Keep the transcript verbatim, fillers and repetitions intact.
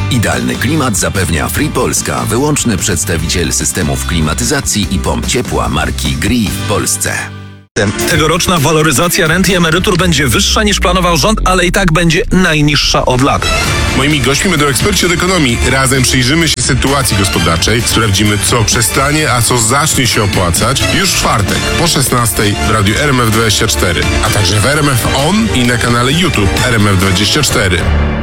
Idealny klimat zapewnia Free Polska, wyłączny przedstawiciel systemów klimatyzacji i pomp ciepła marki Gree w Polsce. Tegoroczna waloryzacja rent i emerytur będzie wyższa niż planował rząd, ale i tak będzie najniższa od lat. Moimi gośćmi będą eksperci od ekonomii. Razem przyjrzymy się sytuacji gospodarczej, sprawdzimy, co przestanie, a co zacznie się opłacać już w czwartek po szesnastej w radiu R M F dwadzieścia cztery, a także w R M F On i na kanale YouTube R M F dwadzieścia cztery.